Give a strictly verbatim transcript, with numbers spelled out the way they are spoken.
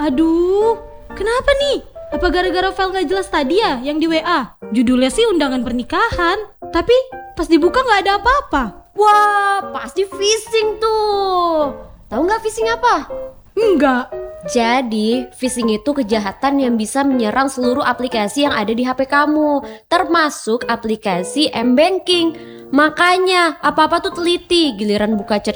Aduh, kenapa nih? Apa gara-gara file gak jelas tadi ya yang di W A? Judulnya sih undangan pernikahan, tapi pas dibuka gak ada apa-apa. Wah, pasti phishing tuh. Tahu nggak phishing apa? Enggak. Jadi, phishing itu kejahatan yang bisa menyerang seluruh aplikasi yang ada di H P kamu, termasuk aplikasi M-Banking. Makanya, apa-apa tuh teliti, giliran buka chat